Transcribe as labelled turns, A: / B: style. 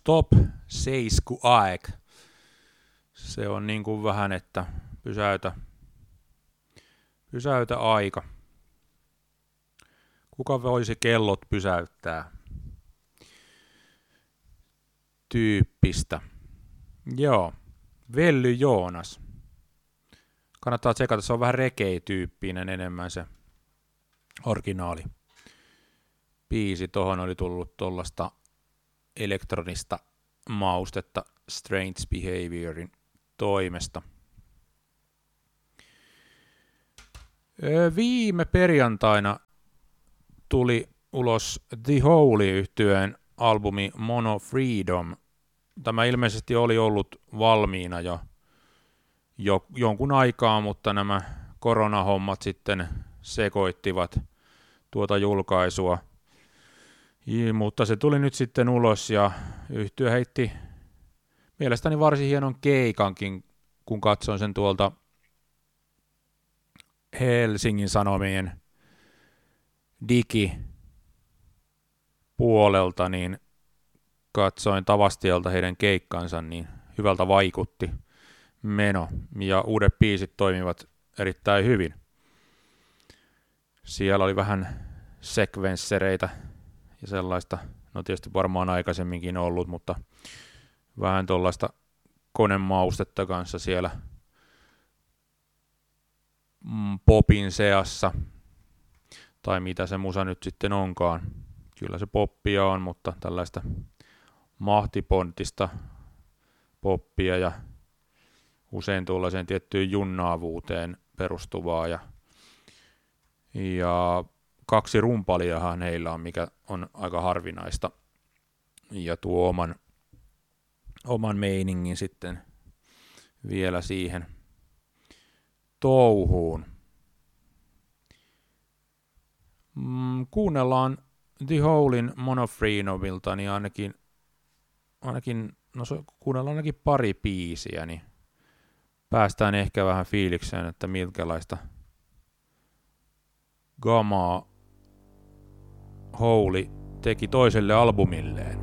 A: Stop seisku aik. Se on niin kuin vähän, että pysäytä aika. Kuka voisi kellot pysäyttää? Tyyppistä. Joo, Velly Joonas. Kannattaa tsekata, se on vähän reggae-tyyppinen enemmän se originaali biisi. Tohon oli tullut tollasta elektronista maustetta Strange Behaviorin toimesta. Viime perjantaina tuli ulos The Holy-yhtyeen albumi Mono Freedom. Tämä ilmeisesti oli ollut valmiina jo jonkun aikaa, mutta nämä koronahommat sitten sekoittivat tuota julkaisua. Mutta se tuli nyt sitten ulos ja yhtye heitti mielestäni varsin hienon keikankin, kun katsoin sen tuolta Helsingin Sanomien digipuolelta, niin katsoin Tavastialta heidän keikkansa, niin hyvältä vaikutti meno ja uudet biisit toimivat erittäin hyvin. Siellä oli vähän sekvenssereitä ja sellaista, no tietysti varmaan aikaisemminkin ollut, mutta vähän tuollaista konemaustetta kanssa siellä popin seassa, tai mitä se musa nyt sitten onkaan. Kyllä se poppia on, mutta tällaista mahtipontista poppia ja usein tuollaiseen tiettyyn junnaavuuteen perustuvaa. Ja 2 rumpaliahan heillä on, mikä on aika harvinaista, ja tuo oman meiningin sitten vielä siihen touhuun. Kuunnellaan The Holin Mono Freedovilta, niin ainakin kuunnellaan ainakin pari biisiä, niin päästään ehkä vähän fiilikseen, että minkälaista gamaa Holy teki toiselle albumilleen.